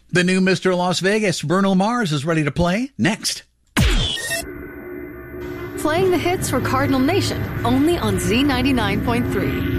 The new Mr. Las Vegas, Bruno Mars, is ready to play next. Playing the hits for Cardinal Nation, only on Z99.3.